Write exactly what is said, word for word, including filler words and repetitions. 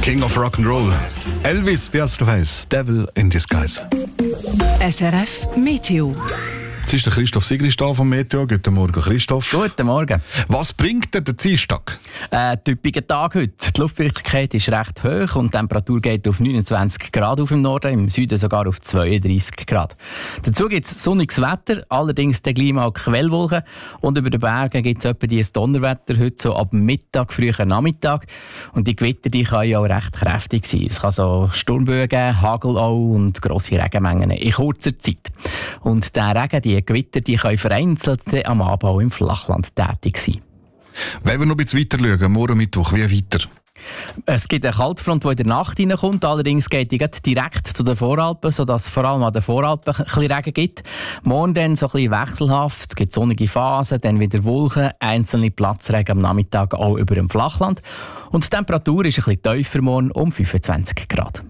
King of Rock'n'Roll. Elvis Piastrovais, Devil in Disguise. S R F Meteo. Jetzt ist der Christoph Sigrist da vom Meteo. Guten Morgen, Christoph. Guten Morgen. Was bringt dir der Dienstag? Ein typischer Tag heute. Die Luftfeuchtigkeit ist recht hoch und die Temperatur geht auf neunundzwanzig Grad auf im Norden, im Süden sogar auf zweiunddreissig Grad. Dazu gibt es sonniges Wetter, allerdings der gleich mal Quellwolken. Und über den Bergen gibt es etwa dieses Donnerwetter heute so ab Mittag, frühen Nachmittag. Und die Gewitter die können ja auch recht kräftig sein. Es kann so Sturmböen geben, Hagel auch und grosse Regenmengen in kurzer Zeit. Und der Regen, die Gewitter, die können vereinzelt am Abend auch im Flachland tätig sein. Wenn wir noch ein bisschen weiter schauen, morgen Mittwoch, wie weiter? Es gibt eine Kaltfront, die in der Nacht hineinkommt. Allerdings geht die direkt zu den Voralpen, sodass es vor allem an den Voralpen ein bisschen Regen gibt. Morgen dann so ein bisschen wechselhaft. Es gibt sonnige Phasen, dann wieder Wolken, einzelne Platzregen am Nachmittag auch über dem Flachland. Und die Temperatur ist ein bisschen tiefer morgen um fünfundzwanzig Grad.